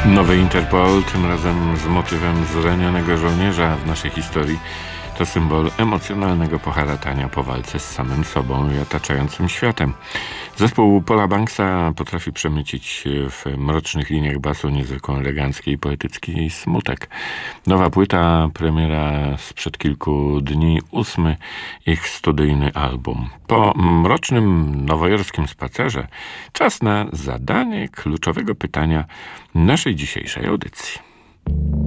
Nowy Interpol, tym razem z motywem zranionego żołnierza w naszej historii, to symbol emocjonalnego poharatania po walce z samym sobą i otaczającym światem. Zespół Paula Banksa potrafi przemycić w mrocznych liniach basu niezwykłą elegancki i poetycki smutek. Nowa płyta, premiera sprzed kilku dni, 8. ich studyjny album. Po mrocznym nowojorskim spacerze czas na zadanie kluczowego pytania naszej dzisiejszej audycji.